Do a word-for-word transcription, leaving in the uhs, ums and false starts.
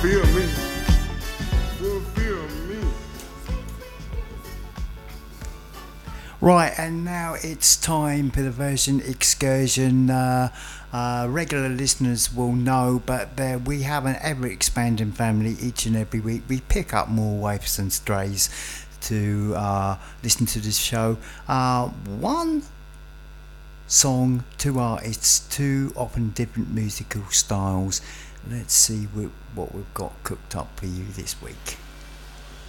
Fulfill me. Fulfill me. Right, and now it's time for the version excursion. Uh, uh, regular listeners will know, but there we have an ever expanding family. Each and every week, we pick up more waifs and strays to uh, listen to this show. Uh, one song, two artists, two often different musical styles. Let's see what we've got cooked up for you this week.